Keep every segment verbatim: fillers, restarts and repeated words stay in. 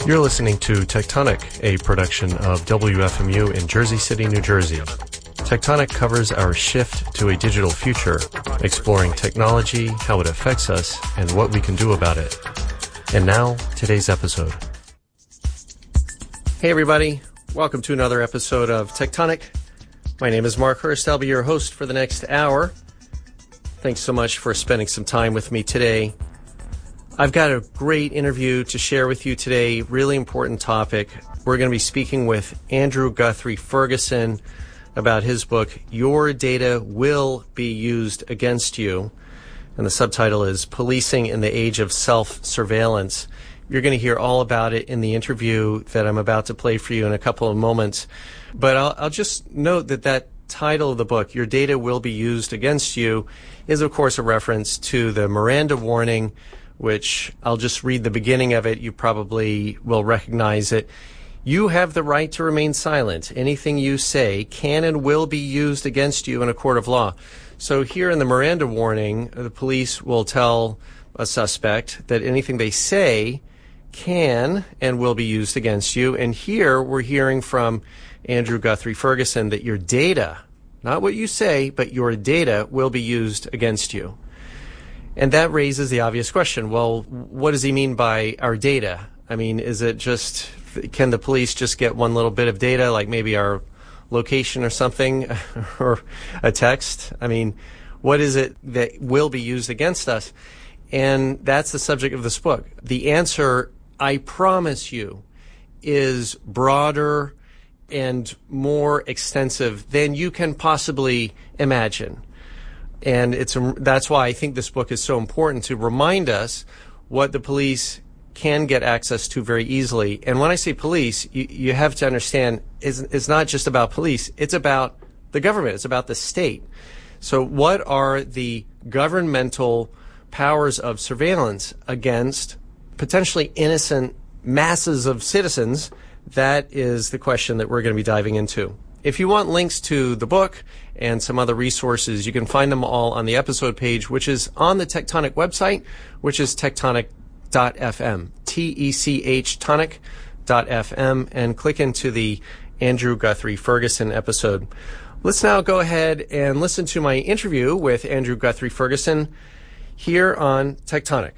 You're listening to Tectonic, a production of W F M U in Jersey City, New Jersey. Tectonic covers our shift to a digital future, exploring technology, how it affects us, and what we can do about it. And now, today's episode. Hey everybody, welcome to another episode of Tectonic. My name is Mark Hurst. I'll be your host for the next hour. Thanks so much for spending some time with me today. I've got a great interview to share with you today, really important topic. We're going to be speaking with Andrew Guthrie Ferguson about his book, Your Data Will Be Used Against You. And the subtitle is Policing in the Age of Self-Surveillance. You're going to hear all about it in the interview that I'm about to play for you in a couple of moments. But I'll, I'll just note that that title of the book, Your Data Will Be Used Against You, is of course a reference to the Miranda warning, which I'll just read the beginning of it. You probably will recognize it. You have the right to remain silent. Anything you say can and will be used against you in a court of law. So here in the Miranda warning, the police will tell a suspect that anything they say can and will be used against you. And here we're hearing from Andrew Guthrie Ferguson that your data, not what you say, but your data will be used against you. And that raises the obvious question, well, what does he mean by our data? I mean, is it just, can the police just get one little bit of data, like maybe our location or something, or a text? I mean, what is it that will be used against us? And that's the subject of this book. The answer, I promise you, is broader and more extensive than you can possibly imagine. And it's that's why I think this book is so important, to remind us what the police can get access to very easily. And when I say police, you, you have to understand it's, it's not just about police. It's about the government. It's about the state. So what are the governmental powers of surveillance against potentially innocent masses of citizens? That is the question that we're going to be diving into. If you want links to the book and some other resources, you can find them all on the episode page, which is on the Tectonic website, which is tectonic dot f m, T E C H tonic dot f m, and click into the Andrew Guthrie Ferguson episode. Let's now go ahead and listen to my interview with Andrew Guthrie Ferguson here on Tectonic.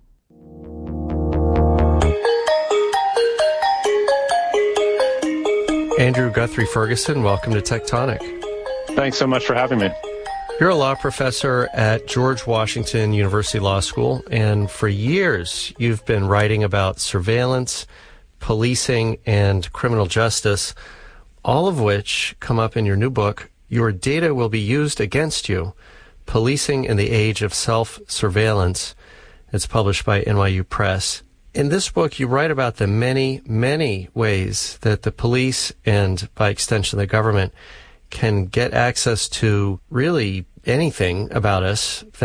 Andrew Guthrie Ferguson, welcome to Tectonic. Thanks so much for having me. You're a law professor at George Washington University Law School, and for years you've been writing about surveillance, policing, and criminal justice, all of which come up in your new book, Your Data Will Be Used Against You, Policing in the Age of Self-Surveillance. It's published by N Y U Press. In this book, you write about the many, many ways that the police and, by extension, the government can get access to really anything about us